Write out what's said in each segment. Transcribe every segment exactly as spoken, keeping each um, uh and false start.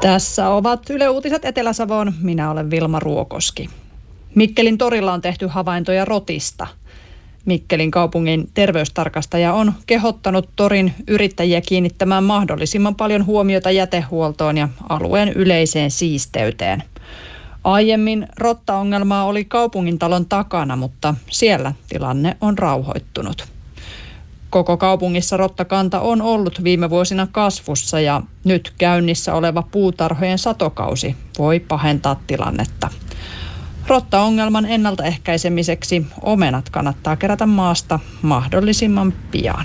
Tässä ovat Yle Uutiset Etelä-Savoon. Minä olen Vilma Ruokoski. Mikkelin torilla on tehty havaintoja rotista. Mikkelin kaupungin terveystarkastaja on kehottanut torin yrittäjiä kiinnittämään mahdollisimman paljon huomiota jätehuoltoon ja alueen yleiseen siisteyteen. Aiemmin rottaongelmaa oli kaupungintalon takana, mutta siellä tilanne on rauhoittunut. Koko kaupungissa rottakanta on ollut viime vuosina kasvussa ja nyt käynnissä oleva puutarhojen satokausi voi pahentaa tilannetta. Rottaongelman ennaltaehkäisemiseksi omenat kannattaa kerätä maasta mahdollisimman pian.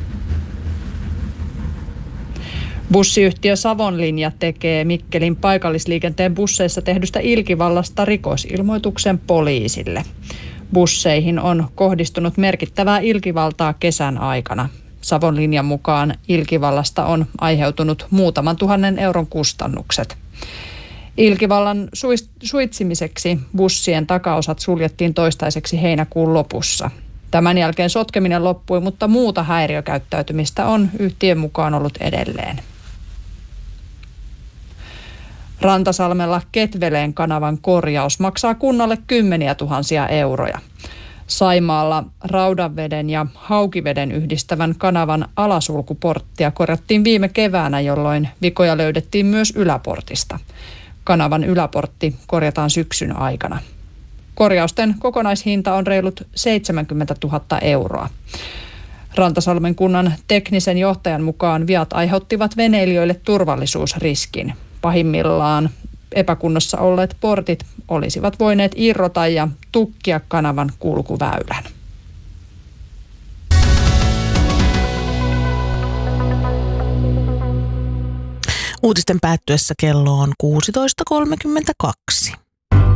Bussiyhtiö Savonlinja tekee Mikkelin paikallisliikenteen busseissa tehdystä ilkivallasta rikosilmoituksen poliisille. Busseihin on kohdistunut merkittävää ilkivaltaa kesän aikana. Savonlinjan mukaan ilkivallasta on aiheutunut muutaman tuhannen euron kustannukset. Ilkivallan suitsimiseksi bussien takaosat suljettiin toistaiseksi heinäkuun lopussa. Tämän jälkeen sotkeminen loppui, mutta muuta häiriökäyttäytymistä on yhtiön mukaan ollut edelleen. Rantasalmella Ketveleen kanavan korjaus maksaa kunnalle kymmeniä tuhansia euroja. Saimaalla Raudanveden ja Haukiveden yhdistävän kanavan alasulkuporttia korjattiin viime keväänä, jolloin vikoja löydettiin myös yläportista. Kanavan yläportti korjataan syksyn aikana. Korjausten kokonaishinta on reilut seitsemänkymmentätuhatta euroa. Rantasalmen kunnan teknisen johtajan mukaan viat aiheuttivat veneilijöille turvallisuusriskin. Pahimmillaan epäkunnossa olleet portit olisivat voineet irrota ja tukkia kanavan kulkuväylän. Uutisten päättyessä kello on kuusitoista kolmekymmentäkaksi.